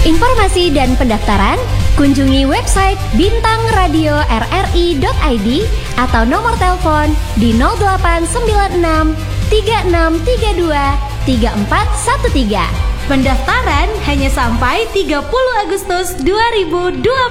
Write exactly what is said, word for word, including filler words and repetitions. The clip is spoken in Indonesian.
informasi dan pendaftaran, kunjungi website bintang radio r r i dot i d atau nomor telepon di nol delapan sembilan enam tiga enam tiga dua tiga empat satu tiga. Pendaftaran hanya sampai tiga puluh Agustus dua ribu dua puluh.